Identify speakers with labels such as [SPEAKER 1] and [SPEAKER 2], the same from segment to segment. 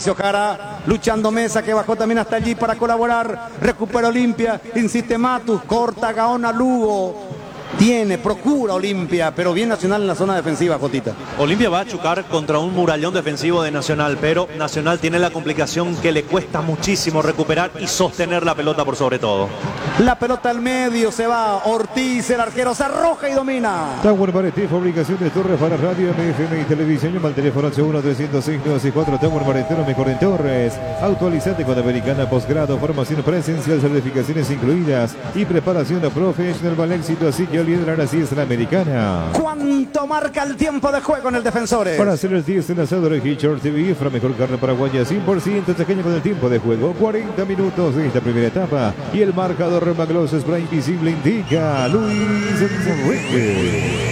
[SPEAKER 1] Fabricio Jara, luchando Mesa, que bajó también hasta allí para colaborar. Recupera Olimpia, insiste Matus, corta Gaona Lugo. Procura Olimpia, pero bien Nacional en la zona defensiva, Jotita.
[SPEAKER 2] Olimpia va a chocar contra un murallón defensivo de Nacional, pero Nacional tiene la complicación que le cuesta muchísimo recuperar y sostener la pelota por sobre todo.
[SPEAKER 1] La pelota al medio, se va Ortiz, el arquero se arroja y domina.
[SPEAKER 3] Tower Mareté, fabricación de torres para radio, MFM y televisión. Llama al teléfono 81-306-964. Tower Maretero, mejor en torres. Actualizate con Americana, posgrado, formación presencial, certificaciones incluidas y preparación profesional para el éxito. Así que liderar, así es la Americana.
[SPEAKER 1] ¿Cuánto marca el tiempo de juego en el Defensores?
[SPEAKER 3] Para hacer el 10 en asado de Hitchers TV, la mejor carne paraguaya 100% pequeña con el tiempo de juego. 40 minutos de esta primera etapa. Y el marcador Maglos Spray Invisible indica Luis Enrique.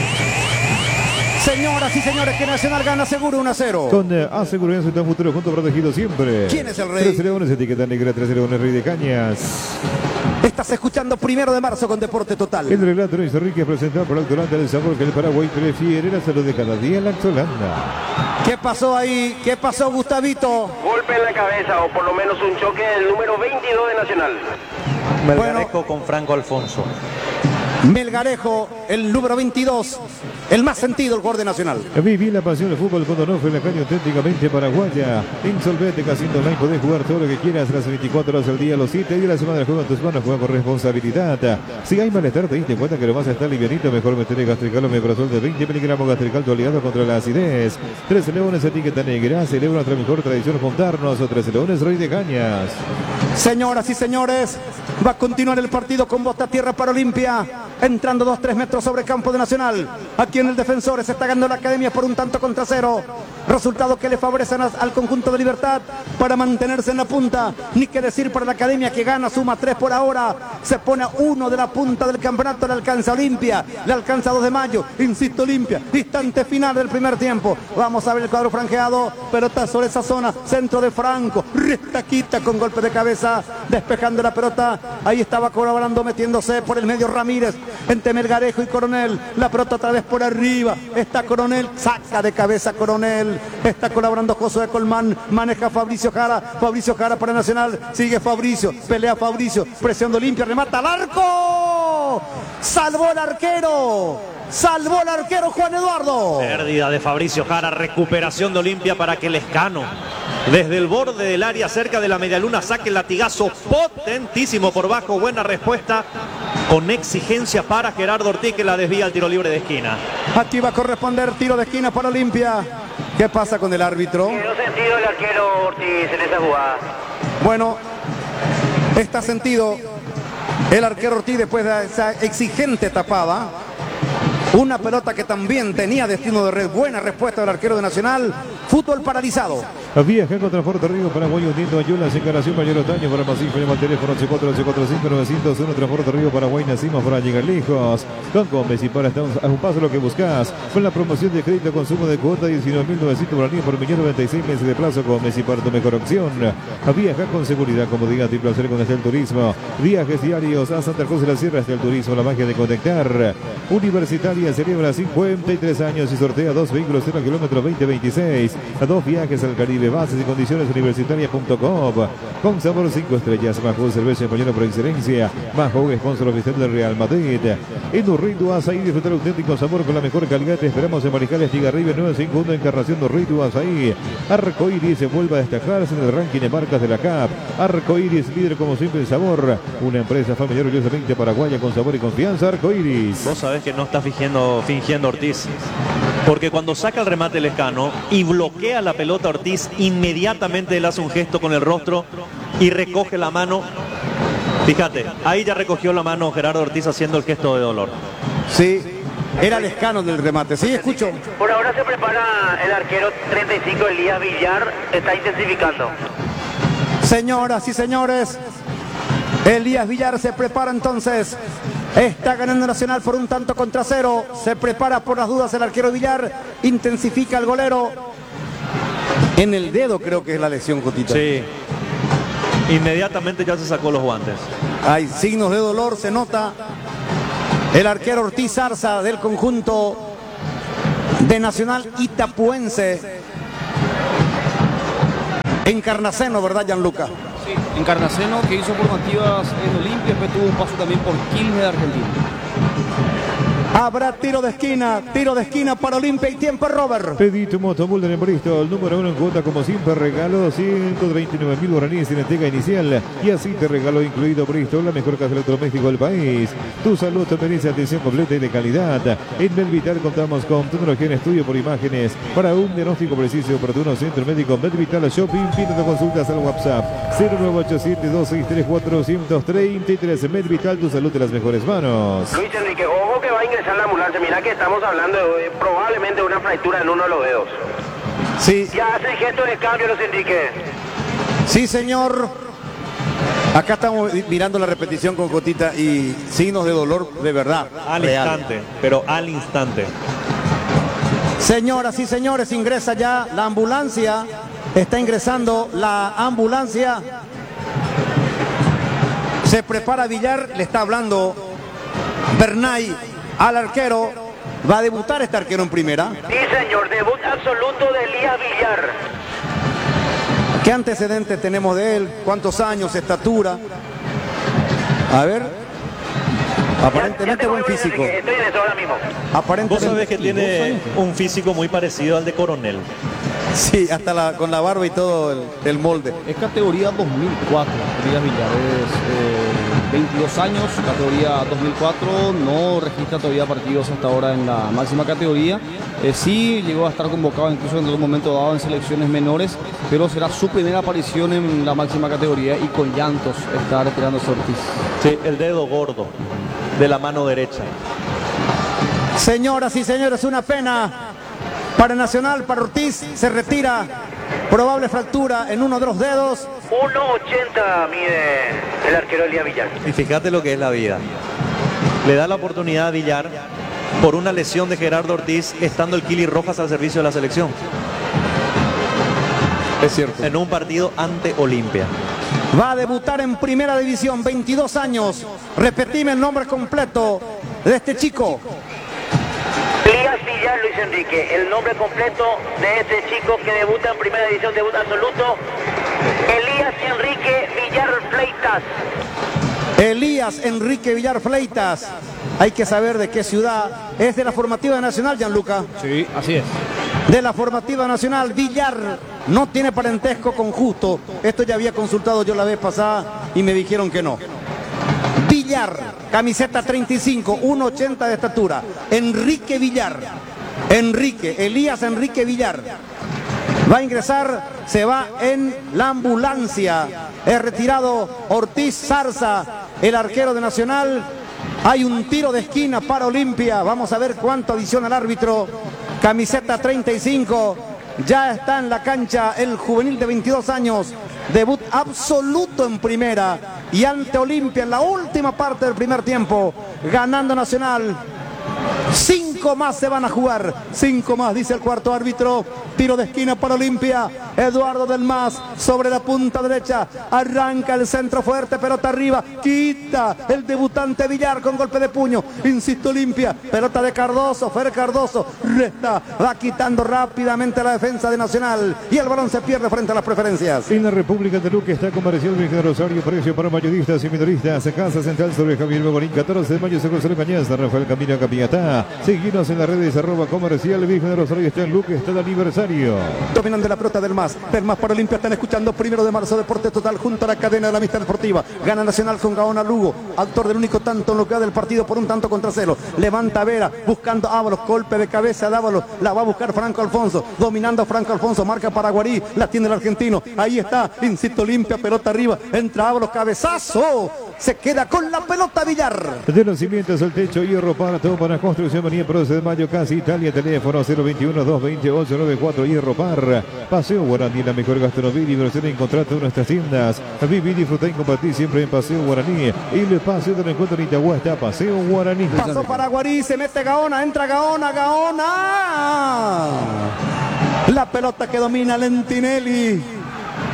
[SPEAKER 1] Señoras y señores, que Nacional gana seguro 1-0.
[SPEAKER 3] Con aseguranza de un futuro junto protegido siempre.
[SPEAKER 1] ¿Quién es el rey?
[SPEAKER 3] 13 Leones, etiqueta negra, 13 Leones, Rey de Cañas.
[SPEAKER 1] Estás escuchando 1 de marzo con Deporte Total.
[SPEAKER 3] El relato Luis Enrique presentado por Altolanda, el sabor que el Paraguay prefiere, la salud de cada día, la Altolanda.
[SPEAKER 1] ¿Qué pasó ahí? ¿Qué pasó, Gustavito?
[SPEAKER 4] Golpe en la cabeza o por lo menos un choque del número 22 de Nacional.
[SPEAKER 2] Melgarejo con Franco Alfonso.
[SPEAKER 1] Melgarejo, el número 22, el más sentido, el jugador de Nacional.
[SPEAKER 3] Viví la pasión del fútbol con Donofre, la caña auténticamente paraguaya. Insolvente, Casino Online, podés jugar todo lo que quieras las 24 horas al día, los 7 días de la semana. El juego en tus manos, juega con responsabilidad. Si hay malestar, te diste cuenta que lo vas a estar livianito, mejor meterle Gastrical o Meprazol de 20 miligramos. Gastrical, tu aliado contra la acidez. 13 Leones, etiqueta negra, celebra nuestra mejor tradición juntarnos. 13 Leones, Rey de Cañas.
[SPEAKER 1] Señoras y señores, va a continuar el partido con bota a tierra para Olimpia. Entrando 2-3 metros sobre campo de Nacional. Aquí en el Defensores se está ganando la Academia por 1-0. Resultado que le favorecen al conjunto de Libertad para mantenerse en la punta. Ni que decir para la Academia, que gana, suma 3 por ahora. Se pone a 1 de la punta del campeonato. Le alcanza Olimpia, le alcanza 2 de mayo. Insisto, Olimpia, instante final del primer tiempo. Vamos a ver el cuadro franjeado. Pelota sobre esa zona, centro de Franco. Restaquita con golpe de cabeza, despejando la pelota. Ahí estaba colaborando, metiéndose por el medio Ramírez. Entre Melgarejo y Coronel. La pelota otra vez por arriba. Está Coronel, saca de cabeza Coronel. Está colaborando Josué Colmán. Maneja Fabricio Jara. Fabricio Jara para Nacional. Sigue Fabricio. Pelea Fabricio. Presión de Olimpia. Remata al arco. Salvó el arquero. Salvó el arquero Juan Eduardo.
[SPEAKER 2] Pérdida de Fabricio Jara. Recuperación de Olimpia para que Lescano, desde el borde del área cerca de la medialuna, saque el latigazo potentísimo por bajo. Buena respuesta con exigencia para Gerardo Ortiz, que la desvía al tiro libre de esquina.
[SPEAKER 1] Aquí va a corresponder tiro de esquina para Olimpia. ¿Qué pasa con el árbitro?
[SPEAKER 4] Quedó sentido el arquero Ortiz en esa jugada.
[SPEAKER 1] Bueno, está sentido el arquero Ortiz después de esa exigente tapada. Una pelota que también tenía destino de red. Buena respuesta del arquero de Nacional. Fútbol paralizado.
[SPEAKER 3] Viaja contra Puerto Rico, Paraguay, uniendo a Yulas, encarnación Mayor Otaño para Macizo. Llama al teléfono 84-845-901. Tras Puerto Rico, Paraguay, nacimos para llegar lejos. Con Gómez y para estamos a un paso lo que buscas. Con la promoción de crédito consumo de cuota 19.900 por año por millón 96 meses de plazo. Gómez y para tu mejor opción. Viaja con seguridad, comodidad y placer con el turismo. Viajes diarios a Santa Cruz de la Sierra, hasta el turismo, la magia de conectar. Universitaria celebra 53 años y sortea 2 vehículos 0 kilómetros 2026. A 2 viajes al Caribe. Bases y condiciones universitarias.com. Con sabor 5 estrellas. Majo, cerveza española por excelencia. Majo, sponsor oficial del Real Madrid. En Urrito, Azaí, disfrutar auténtico sabor con la mejor calidad. Te esperamos en Mariscal Estigarribia 951, Encarnación de Urrito, Azaí. Arcoiris se vuelve a destacarse en el ranking de marcas de la CAP. Arcoiris, líder como siempre en sabor. Una empresa familiar orgullosamente paraguaya con sabor y confianza. Arcoiris.
[SPEAKER 2] Vos sabés que no está fingiendo Ortiz. Porque cuando saca el remate Lescano y bloquea la pelota Ortiz, inmediatamente él hace un gesto con el rostro y recoge la mano. Fíjate, ahí ya recogió la mano Gerardo Ortiz haciendo el gesto de dolor.
[SPEAKER 1] Sí, era Lescano del remate. Sí, escucho.
[SPEAKER 4] Por ahora se prepara el arquero 35, Elías Villar. Está intensificando.
[SPEAKER 1] Señoras y señores, Elías Villar se prepara entonces. Está ganando Nacional por 1-0. Se prepara por las dudas el arquero Villar. Intensifica el golero. En el dedo creo que es la lesión, Cotita.
[SPEAKER 2] Sí. Inmediatamente ya se sacó los guantes.
[SPEAKER 1] Hay signos de dolor, se nota. El arquero Ortiz Arza del conjunto de Nacional Itapuense. Encarnaceno, ¿verdad, Gianluca?
[SPEAKER 5] Sí, Encarnaceno, que hizo formativas en Olimpia, después tuvo un paso también por Quilmes de Argentina.
[SPEAKER 1] Habrá tiro de esquina para Olimpia y tiempo, Robert.
[SPEAKER 3] Pedí tu motomulder en Bristol, número 1 en cuota, como siempre, regalo 139.000 guaraníes en entrega inicial. Y así te regalo incluido Bristol, la mejor casa electrodoméstico del país. Tu salud te merece atención completa y de calidad. En Medvital contamos con tecnología en estudio por imágenes para un diagnóstico preciso y oportuno. Centro Médico Medvital Shopping. Pide consultas al WhatsApp 0987-263-433. Medvital, tu salud en las mejores manos.
[SPEAKER 4] Luis Enrique, ojo que va a ingresar la ambulancia. Mira que estamos hablando de probablemente una fractura en uno de los dedos.
[SPEAKER 1] Sí.
[SPEAKER 4] Ya hace el gesto de cambio, Luis Enrique.
[SPEAKER 1] Sí, señor. Acá estamos mirando la repetición con Cotita y signos de dolor de verdad.
[SPEAKER 2] Al
[SPEAKER 1] real.
[SPEAKER 2] instante, pero al instante.
[SPEAKER 1] Señoras y señores, ingresa ya la ambulancia. Está ingresando la ambulancia. Se prepara Villar, le está hablando Bernay al arquero. Va a debutar este arquero en primera.
[SPEAKER 4] Sí, señor, debut absoluto de Elías Villar.
[SPEAKER 1] ¿Qué antecedentes tenemos de él? ¿Cuántos años? ¿Estatura? A ver. Aparentemente buen físico.
[SPEAKER 4] Estoy en eso ahora mismo.
[SPEAKER 2] Vos
[SPEAKER 1] Aparentemente.
[SPEAKER 2] sabés que tiene un físico muy parecido al de Coronel.
[SPEAKER 1] Sí, hasta con la barba y todo el molde.
[SPEAKER 5] Es categoría 2004, Elías Villar. Es 22 años, categoría 2004. No registra todavía partidos hasta ahora en la máxima categoría. Sí llegó a estar convocado incluso en algún momento dado en selecciones menores, pero será su primera aparición en la máxima categoría y con llantos está retirándose Ortiz.
[SPEAKER 2] Sí, el dedo gordo de la mano derecha.
[SPEAKER 1] Señoras y señores, una pena para Nacional, para Ortiz. Se retira. Probable fractura en uno de los dedos.
[SPEAKER 4] 1.80 mide el arquero Elías Villar.
[SPEAKER 2] Y fíjate lo que es la vida. Le da la oportunidad a Villar por una lesión de Gerardo Ortiz, estando el Kili Rojas al servicio de la selección.
[SPEAKER 1] Es cierto.
[SPEAKER 2] En un partido ante Olimpia.
[SPEAKER 1] Va a debutar en primera división, 22 años. Repetime el nombre completo de este chico.
[SPEAKER 4] Elías Villar, Luis Enrique, el nombre completo de este chico que debuta en primera división, debut absoluto. Elías Enrique Villar Fleitas.
[SPEAKER 1] Elías Enrique Villar Fleitas. Hay que saber de qué ciudad. Es de la formativa nacional, Gianluca.
[SPEAKER 5] Sí, así es.
[SPEAKER 1] De la formativa nacional, Villar. No tiene parentesco con Justo. Esto ya había consultado yo la vez pasada y me dijeron que no. Villar, camiseta 35, 1.80 de estatura. Enrique Villar. Elías Enrique Villar. Va a ingresar, se va en la ambulancia. Es retirado Ortiz Zarza, el arquero de Nacional. Hay un tiro de esquina para Olimpia. Vamos a ver cuánto adiciona el árbitro. Camiseta 35. Ya está en la cancha el juvenil de 22 años. Debut absoluto en primera. Y ante Olimpia en la última parte del primer tiempo. Ganando Nacional. 5 más se van a jugar. 5 más, dice el cuarto árbitro. Tiro de esquina para Olimpia. Eduardo del Mas sobre la punta derecha. Arranca el centro fuerte, pelota arriba. Quita el debutante Villar con golpe de puño. Insisto, Olimpia. Pelota de Cardoso. Fer Cardoso resta. Va quitando rápidamente la defensa de Nacional. Y el balón se pierde frente a las preferencias.
[SPEAKER 3] En la República de Luque está comercial Virgen de Rosario. Precio para mayoristas y minoristas. Casa Central sobre Javier Begorín. 14 de mayo se cruza la Cañas. Rafael Camino a Capiatá. Seguimos en las redes @comercial Virgen de Rosario. Está en Luque. Está el aniversario.
[SPEAKER 1] Dominando la pelota del Mas para Olimpia. Están escuchando 1 de marzo Deporte Total junto a la cadena de la amistad deportiva. Gana Nacional con Gaona Lugo, autor del único tanto en lo que va del partido por un tanto contra cero. Levanta Vera buscando Ábalos, golpe de cabeza de Ábalos, la va a buscar Franco Alfonso, dominando Franco Alfonso, marca para Guarí, la tiene el argentino, ahí está, insisto, Olimpia, pelota arriba, entra Ábalos, cabezazo, se queda con la pelota Villar.
[SPEAKER 3] De los cimientos al techo, hierro para todo para construcción, venía Proce de Mayo, Casi Italia, teléfono 021-228-94, hierro par. Paseo Guaraní, la mejor gastronomía y diversión en contrato de nuestras tiendas. Viví, disfrutar y compartir siempre en Paseo Guaraní. Y el paseo del encuentro en Itagua está Paseo Guaraní.
[SPEAKER 1] Pasó para Guarí, se mete Gaona, entra Gaona. La pelota que domina Lentinelli.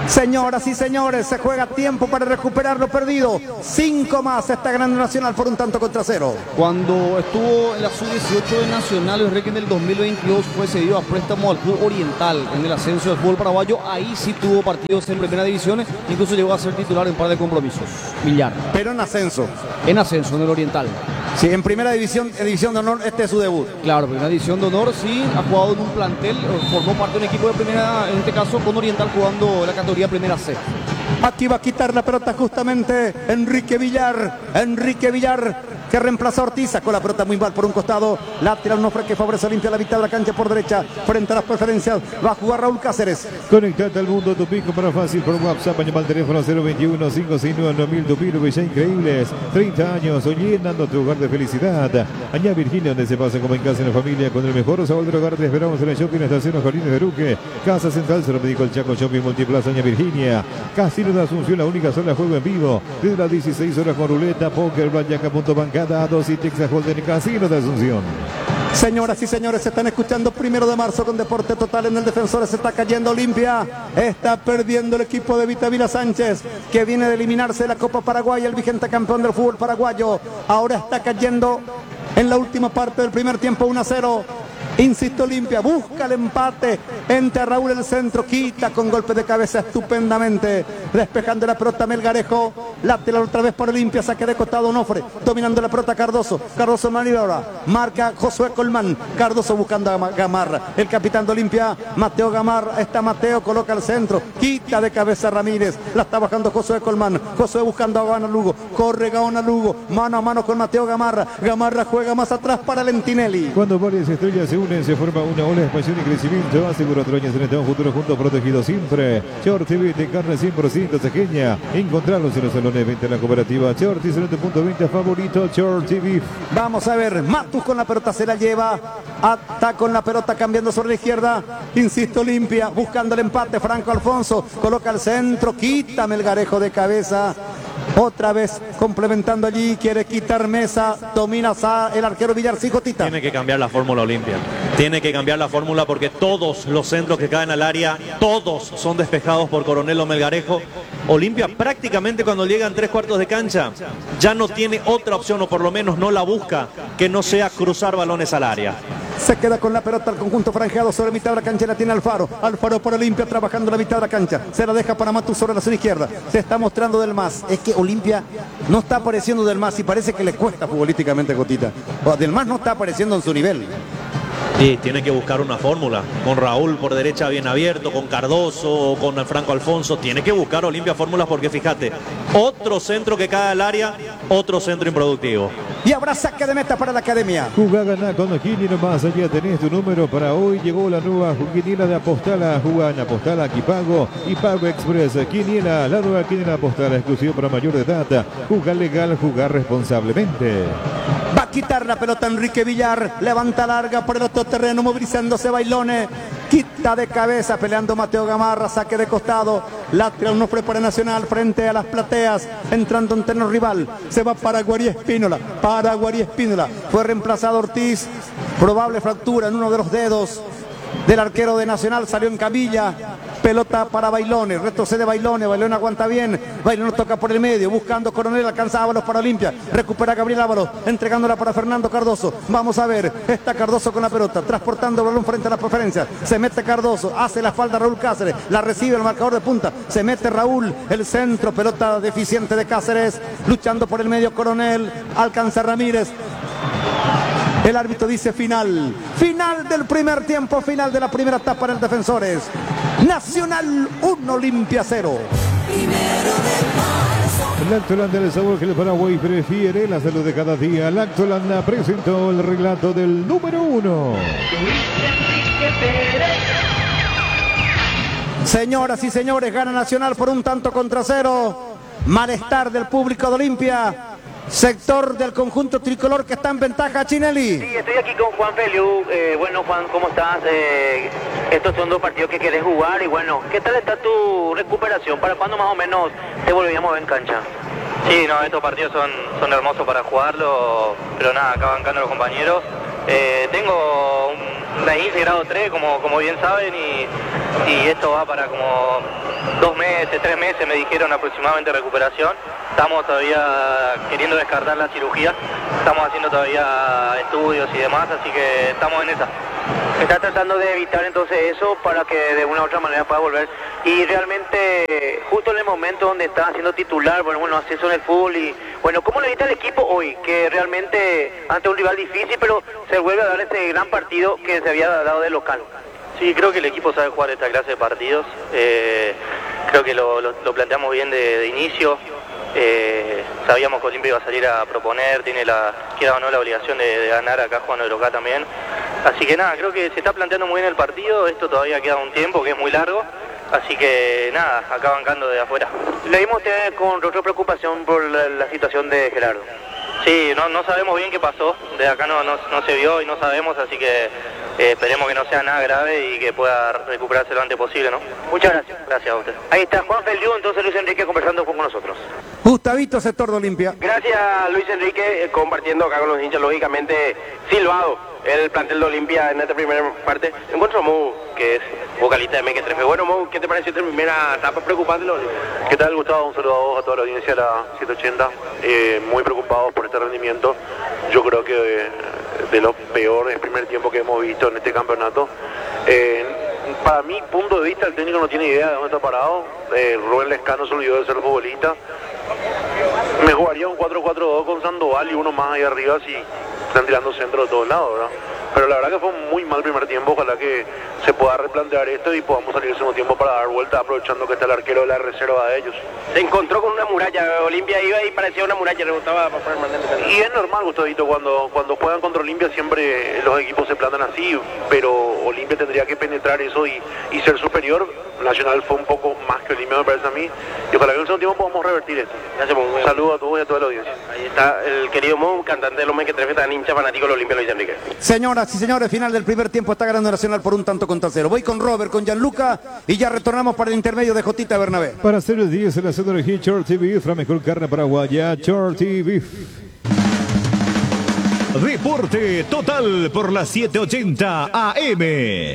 [SPEAKER 1] Señoras y señores, se juega tiempo para recuperar lo perdido. 5 más está ganando Nacional por un tanto contra 0.
[SPEAKER 5] Cuando estuvo en la sub-18 de Nacional, el Requiem del 2022 fue cedido a préstamo al Club Oriental en el ascenso del fútbol paraguayo. Ahí sí tuvo partidos en primera división, incluso llegó a ser titular en un par de compromisos. Villar.
[SPEAKER 1] Pero en ascenso.
[SPEAKER 5] En ascenso, en el Oriental.
[SPEAKER 1] Sí, en primera división, en división de honor, este es su debut.
[SPEAKER 5] Claro, primera división de honor, sí, ha jugado en un plantel, formó parte de un equipo de primera, en este caso con Oriental jugando la categoría primera C.
[SPEAKER 1] Aquí va a quitar la pelota justamente Enrique Villar. Enrique Villar que reemplaza a Ortiz, sacó la pelota muy mal por un costado. Lateral no que favorece a Olimpia, la mitad de la cancha por derecha, frente a las preferencias. Va a jugar Raúl Cáceres.
[SPEAKER 3] Conectate al mundo, tu pico para fácil por WhatsApp, llama al teléfono 021-569-9000, tu pico que ya increíbles. 30 años, llenando tu hogar de felicidad. Allá Virginia, donde se pasa como en casa en la familia, con el mejor sabor del hogar. Te esperamos en el shopping, estación Los Jardines de Luque, Casa Central, Cerro Médico El Chaco, Shopping Multiplaza, Aña Virginia. Casino de Asunción, la única sola juego en vivo. Desde las 16 horas con ruleta, póker, blackjack, punto bancada, 2 y Texas Hold'em, Casino de Asunción.
[SPEAKER 1] Señoras y señores, se están escuchando 1 de marzo con Deporte Total en el Defensor. Se está cayendo Olimpia. Está perdiendo el equipo de Vitavila Sánchez, que viene de eliminarse de la Copa Paraguay, el vigente campeón del fútbol paraguayo. Ahora está cayendo en la última parte del primer tiempo 1-0. Insisto, Olimpia busca el empate. Entra Raúl el centro, quita con golpe de cabeza estupendamente, despejando la pelota Melgarejo. Lateral otra vez por Olimpia, saque de costado Onofre, dominando la pelota Cardoso. Cardoso maniobra, marca Josué Colmán. Cardoso buscando a Gamarra, el capitán de Olimpia, Mateo Gamarra. Está Mateo, coloca al centro, quita de cabeza Ramírez. La está bajando Josué Colmán. Josué buscando a Gaona Lugo, corre Gaona Lugo, mano a mano con Mateo Gamarra. Gamarra juega más atrás para Lentinelli.
[SPEAKER 3] Cuando varias estrellas se unen, se forma una ola de expansión y crecimiento. Asegura otro año en un futuro juntos, protegido siempre. Short TV de carne 100% cejeña. Encontrarlos en los salones de venta de la cooperativa Short, en tu punto de venta favorito, Short TV.
[SPEAKER 1] Vamos a ver, Matus con la pelota se la lleva. Está con la pelota cambiando sobre la izquierda. Insisto, Olimpia buscando el empate. Franco Alfonso coloca al centro, quita Melgarejo de cabeza. Otra vez complementando allí, quiere quitar Mesa, domina el arquero Villarcico Tita.
[SPEAKER 2] Tiene que cambiar la fórmula Olimpia. Tiene que cambiar la fórmula porque todos los centros que caen al área, todos son despejados por Coronel o Melgarejo. Olimpia prácticamente cuando llegan 3/4 de cancha ya no tiene otra opción, o por lo menos no la busca, que no sea cruzar balones al área.
[SPEAKER 1] Se queda con la pelota al conjunto franjeado sobre mitad de la cancha, la tiene Alfaro. Alfaro por Olimpia trabajando la mitad de la cancha. Se la deja para Matus sobre la zona izquierda. Se está mostrando Del Mas. Es que Olimpia no está apareciendo Del Mas y parece que le cuesta futbolísticamente, Cotita. Del Mas no está apareciendo en su nivel.
[SPEAKER 2] Y tiene que buscar una fórmula, con Raúl por derecha bien abierto, con Cardoso, con Franco Alfonso. Tiene que buscar Olimpia fórmulas porque fíjate, otro centro que cae al área, otro centro improductivo.
[SPEAKER 1] Y habrá saque de meta para la academia.
[SPEAKER 3] Jugá, ganá con Quiniela más allá, tenés tu número para hoy. Llegó la nueva Quiniela de Apostala. Jugá en Apostala, aquí Pago y Pago Express. Quiniela, la nueva Quiniela Apostala, exclusivo para mayor de edad. Jugá legal, jugar responsablemente.
[SPEAKER 1] Va a quitar la pelota Enrique Villar, levanta larga por el otro terreno, movilizándose Bailone, quita de cabeza, peleando Mateo Gamarra, saque de costado, lateral no fue para Nacional frente a las plateas, entrando en terreno rival, se va para Guarí Espínola, fue reemplazado Ortiz, probable fractura en uno de los dedos del arquero de Nacional, salió en camilla. Pelota para Bailone, retrocede Bailone, Bailone aguanta bien, Bailone toca por el medio, buscando Coronel, alcanza Ábalos para Olimpia, recupera Gabriel Ábalos, entregándola para Fernando Cardoso. Vamos a ver, está Cardoso con la pelota, transportando el balón frente a las preferencias, se mete Cardoso, hace la falta Raúl Cáceres, la recibe el marcador de punta, se mete Raúl, el centro, pelota deficiente de Cáceres, luchando por el medio Coronel, alcanza Ramírez. El árbitro dice final. Final del primer tiempo, final de la primera etapa en el Defensores. Nacional 1, Olimpia 0.
[SPEAKER 3] Lactolanda, el sabor que el Paraguay prefiere, la salud de cada día. Lactolanda presentó el relato del número 1.
[SPEAKER 1] Señoras y señores, gana Nacional por un tanto contra 0. Malestar del público de Olimpia. Sector del conjunto tricolor que está en ventaja, Chinelli.
[SPEAKER 4] Sí, estoy aquí con Juan Feliu. Bueno, Juan, ¿cómo estás? Estos son 2 partidos que querés jugar y bueno, ¿qué tal está tu recuperación? ¿Para cuándo más o menos te volveríamos a ver en cancha?
[SPEAKER 6] Sí, no, estos partidos son hermosos para jugarlo, pero nada, acá bancando los compañeros. Tengo una INSE grado 3, como bien saben, y esto va para como 2 meses, meses, 3 meses me dijeron aproximadamente recuperación. Estamos todavía queriendo descartar la cirugía, estamos haciendo todavía estudios y demás, así que estamos en esa.
[SPEAKER 4] Está tratando de evitar entonces eso para que de una u otra manera pueda volver. Y realmente, justo en el momento donde está siendo titular, bueno, acceso en el fútbol y bueno, ¿cómo le evita el equipo hoy? Que realmente ante un rival difícil, pero se vuelve a dar ese gran partido que se había dado de local.
[SPEAKER 6] Sí, creo que el equipo sabe jugar esta clase de partidos. Creo que lo planteamos bien de inicio. Sabíamos que Olimpia iba a salir a proponer, tiene queda o no la obligación de ganar acá jugando de local también. Así que nada, creo que se está planteando muy bien el partido. Esto todavía queda un tiempo que es muy largo. Así que nada, acá bancando de afuera.
[SPEAKER 4] Le vimos usted con otra preocupación por la situación de Gerardo.
[SPEAKER 6] Sí, no sabemos bien qué pasó. De acá no se vio y no sabemos, así que esperemos que no sea nada grave y que pueda recuperarse lo antes posible, ¿no?
[SPEAKER 4] Muchas gracias.
[SPEAKER 6] Gracias a usted.
[SPEAKER 4] Ahí está Juan Feliu, entonces Luis Enrique conversando con nosotros.
[SPEAKER 1] Gustavito, sector de Olimpia.
[SPEAKER 7] Gracias Luis Enrique, compartiendo acá con los hinchas, lógicamente silbado el plantel de Olimpia en esta primera parte. Encuentro a Mou, que es vocalista de Meque Trefe. Bueno, Mou, ¿qué te pareció esta primera etapa preocupante de la Olimpia?
[SPEAKER 8] ¿Qué tal, Gustavo? Un saludo a vos, a toda la audiencia de la 780. Muy preocupados por este rendimiento. Yo creo que de lo peor del primer tiempo que hemos visto en este campeonato. Para mi punto de vista, el técnico no tiene idea de dónde está parado. Rubén Lescano se olvidó de ser futbolista. Me jugaría un 4-4-2 con Sandoval y uno más ahí arriba si están tirando centro de todos lados, ¿verdad? Pero la verdad que fue un muy mal primer tiempo. Ojalá que se pueda replantear esto y podamos salir el segundo tiempo para dar vuelta, aprovechando que está el arquero de la reserva de ellos.
[SPEAKER 7] Se encontró con una muralla. Olimpia iba y parecía una muralla, le gustaba permanentemente.
[SPEAKER 8] Y es normal, Gustavito, cuando juegan contra Olimpia siempre los equipos se plantan así, pero Olimpia tendría que penetrar eso y ser superior. Nacional fue un poco más que Olimpia, me parece a mí, y ojalá que en el segundo tiempo podamos revertir esto.
[SPEAKER 7] Gracias,
[SPEAKER 8] un saludo a todos y a toda la audiencia.
[SPEAKER 7] Ahí está el querido Mou, cantante de los Meque Trefe, tan hincha fanático de Olimpia, Luis Enrique.
[SPEAKER 1] Señoras y señores, final del primer tiempo, está ganando Nacional por 1-0. Voy con Robert, con Gianluca y ya retornamos para el intermedio de Jotita Bernabé.
[SPEAKER 3] Para hacer el 10 en la zona de Short TV, la mejor carne paraguaya, Short TV.
[SPEAKER 9] Deporte total por la 780 AM.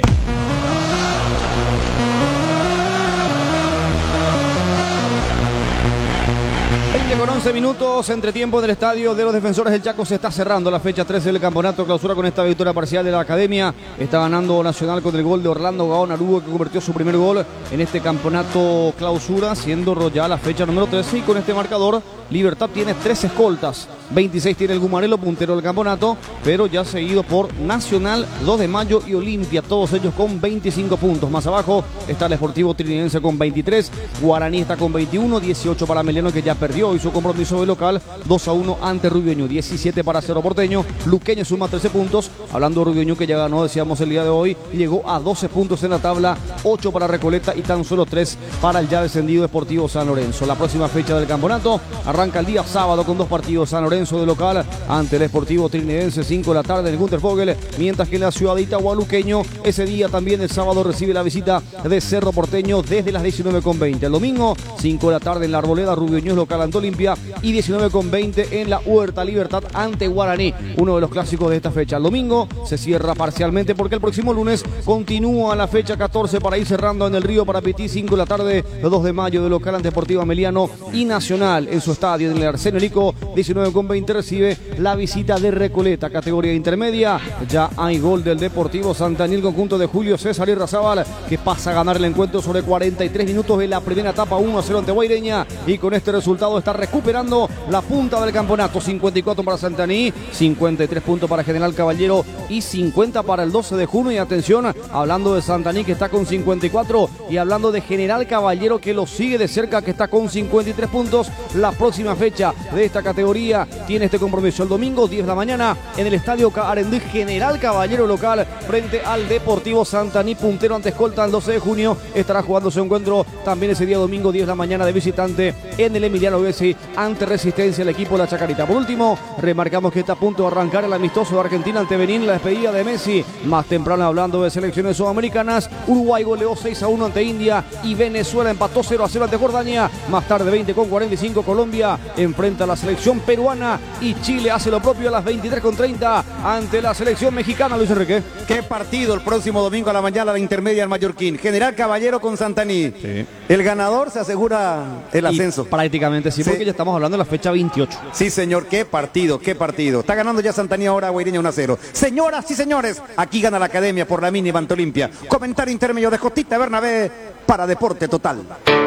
[SPEAKER 5] 11 minutos, entretiempo del estadio de los Defensores del Chaco. Se está cerrando la fecha 13 del campeonato clausura con esta victoria parcial de la Academia. Está ganando Nacional con el gol de Orlando Gaón Arugo, que convirtió su primer gol en este campeonato clausura, siendo ya la fecha número 13. Y con este marcador, Libertad tiene 3 escoltas. 26 tiene el Gumarelo, puntero del campeonato, pero ya seguido por Nacional, 2 de Mayo y Olimpia, todos ellos con 25 puntos. Más abajo está el Sportivo Trinense con 23, Guaraní está con 21, 18 para Meliano, que ya perdió hoy su compromiso de local, 2-1 ante Rubiño, 17 para Cerro Porteño. Luqueño suma 13 puntos, hablando de Rubiño, que ya ganó, decíamos, el día de hoy, y llegó a 12 puntos en la tabla, 8 para Recoleta y tan solo 3 para el ya descendido Deportivo San Lorenzo. La próxima fecha del campeonato arranca el día sábado con 2 partidos. San Lorenzo de local ante el Sportivo Trinense, 5 de la tarde en el Gunter Vogel, mientras que en la ciudad de Itahualuqueño, ese día también el sábado recibe la visita de Cerro Porteño desde las 19:20. El domingo, 5 de la tarde en la Arboleda, Rubiño es local ante Olimpia, y 19:20 en la Huerta Libertad ante Guaraní, uno de los clásicos de esta fecha. El domingo se cierra parcialmente porque el próximo lunes continúa la fecha 14 para ir cerrando en el Río Parapetí, 5 de la tarde, 2 de mayo de local ante Deportiva Meliano, y Nacional en su estadio en el Arsenio Lico, 19:20 recibe la visita de Recoleta, categoría intermedia. Ya hay gol del Deportivo Santaniel, conjunto de Julio César Irrazábal, que pasa a ganar el encuentro sobre 43 minutos de la primera etapa, 1-0 ante Guaireña, y con este resultado está recuperando la punta del campeonato. 54 para Santaní, 53 puntos para General Caballero y 50 para el 12 de junio. Y atención, hablando de Santaní, que está con 54, y hablando de General Caballero, que lo sigue de cerca, que está con 53 puntos. La próxima fecha de esta categoría tiene este compromiso el domingo, 10 de la mañana, en el Estadio Arendí. General Caballero local frente al Deportivo Santaní, puntero ante escolta. El 12 de junio estará jugando su encuentro también ese día domingo, 10 de la mañana, de visitante en el Emiliano Bessi ante Resistencia, el equipo de la Chacarita. Por último, remarcamos que está a punto de arrancar el amistoso de Argentina ante Benín, la despedida de Messi. Más temprano, hablando de selecciones sudamericanas, Uruguay goleó 6-1 ante India y Venezuela empató 0-0 ante Jordania. Más tarde, 20:45, Colombia enfrenta a la selección peruana boliviana y Chile hace lo propio a las 23:30 ante la selección mexicana, Luis Enrique.
[SPEAKER 1] Qué partido el próximo domingo a la mañana, la intermedia en Mallorquín. General Caballero con Santaní.
[SPEAKER 3] Sí.
[SPEAKER 1] El ganador se asegura el ascenso.
[SPEAKER 5] Y prácticamente sí, porque
[SPEAKER 1] Sí.
[SPEAKER 5] ya estamos hablando de la fecha 28.
[SPEAKER 1] Sí, señor, qué partido, qué partido. Está ganando ya Santaní ahora, Guaireña 1-0. Señoras y señores, aquí gana la Academia por la mini Bantolimpia. Comentario intermedio de Jotita Bernabé para Deporte Total.